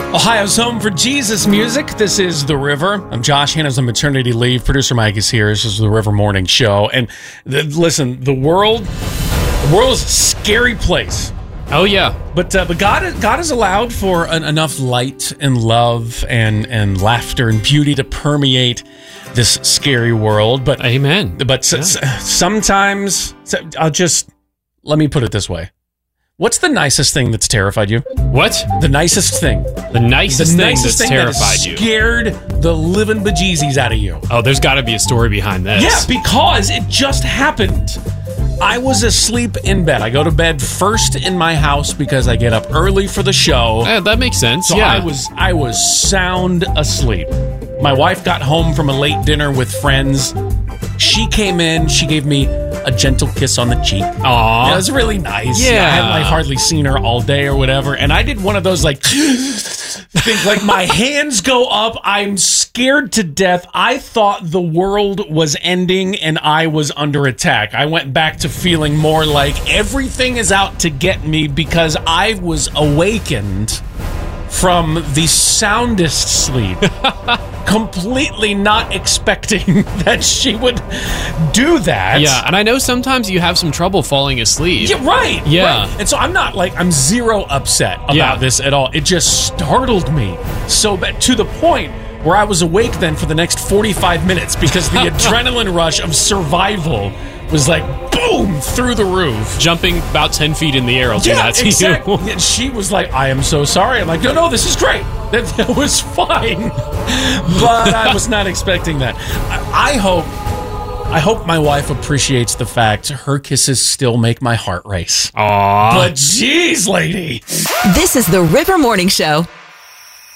Ohio's home for Jesus music. This is The River. I'm Josh Hannah's on maternity leave. Producer Mike is here. This is The River Morning Show. And listen, the world is a scary place. Oh, yeah. But God has allowed for enough light and love and laughter and beauty to permeate this scary world. But Amen. But sometimes, let me put it this way. What's the nicest thing that's terrified you? What? The nicest thing. The nicest thing that's terrified you. Scared the living bejesus out of you. Oh, there's got to be a story behind this. Yeah, because it just happened. I was asleep in bed. I go to bed first in my house because I get up early for the show. That makes sense. So yeah. I was sound asleep. My wife got home from a late dinner with friends. She came in. She gave me a gentle kiss on the cheek. Aww. It was really nice. Yeah. I had hardly seen her all day or whatever. And I did one of those things, like my hands go up. I'm scared to death. I thought the world was ending and I was under attack. I went back to feeling more like everything is out to get me because I was awakened from the soundest sleep. Completely not expecting that she would do that. Yeah, and I know sometimes you have some trouble falling asleep. Yeah, right. Yeah. Right. And so I'm zero upset about this at all. It just startled me so bad to the point where I was awake then for the next 45 minutes because the adrenaline rush of survival was like boom through the roof. Jumping about 10 feet in the air, I'll do that to exactly. you. And she was like, I am so sorry. I'm like, no, this is great. That was fine. But I was not expecting that. I hope my wife appreciates the fact her kisses still make my heart race. Aww. But geez, lady. This is the River Morning Show.